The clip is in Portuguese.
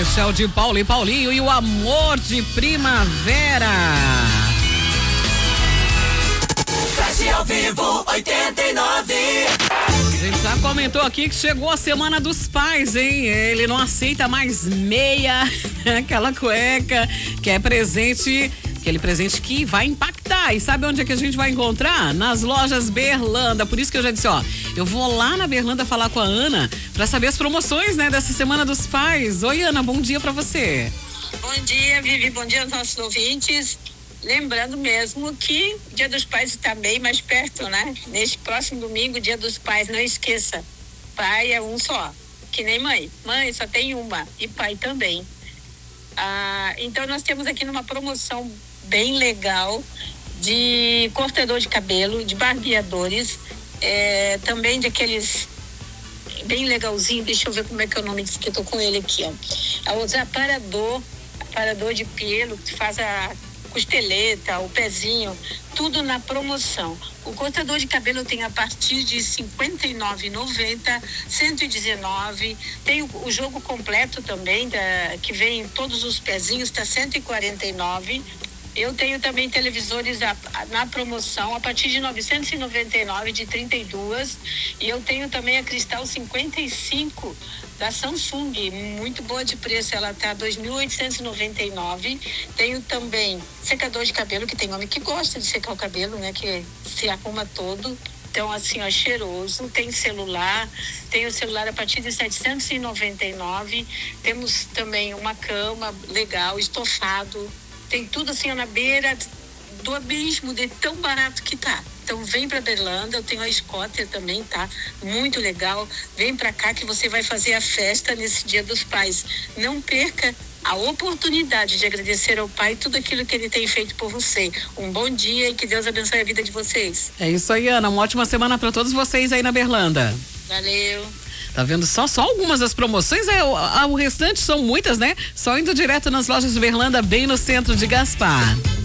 Este é o de Paulo e Paulinho e o amor de primavera. Flash ao vivo 89. A gente já comentou aqui que chegou a semana dos pais, hein? Ele não aceita mais meia, aquela cueca, que é presente, aquele presente que vai impactar. E sabe onde é que a gente vai encontrar? Nas lojas Berlanda. Por isso que eu já disse, ó, eu vou lá na Berlanda falar com a Ana pra saber as promoções, né, dessa semana dos pais. Oi, Ana, bom dia pra você. Bom dia, Vivi, bom dia aos nossos ouvintes. Lembrando mesmo que o Dia dos Pais está bem mais perto, né? Neste próximo domingo, Dia dos Pais, não esqueça, pai é um só, que nem mãe. Mãe só tem uma e pai também. Então nós temos aqui numa promoção bem legal de cortador de cabelo, de barbeadores, também de aqueles bem legalzinho. Deixa eu ver como é que é o nome disso que eu tô com ele aqui, ó. É o aparador de pelo, que faz a costeleta, o pezinho, tudo na promoção. O cortador de cabelo tem a partir de R$ 59,90, 119. Tem o jogo completo também, que vem todos os pezinhos, está 149. Eu tenho também televisores na promoção a partir de 999 de 32, e eu tenho também a Cristal 55 da Samsung, muito boa de preço, ela tá 2.899. Tenho também secador de cabelo, que tem homem que gosta de secar o cabelo, né, que se arruma todo. Então, assim, ó, cheiroso. Tem celular, tem o celular a partir de 799. Temos também uma cama legal, estofado. Tem tudo assim, ó, na beira do abismo, de tão barato que tá. Então vem pra Berlanda, eu tenho a Scotter também, tá? Muito legal. Vem pra cá que você vai fazer a festa nesse Dia dos Pais. Não perca a oportunidade de agradecer ao pai tudo aquilo que ele tem feito por você. Um bom dia e que Deus abençoe a vida de vocês. É isso aí, Ana. Uma ótima semana pra todos vocês aí na Berlanda. Valeu. Tá vendo só algumas das promoções, o restante são muitas, né? Só indo direto nas lojas de Berlanda, bem no centro de Gaspar.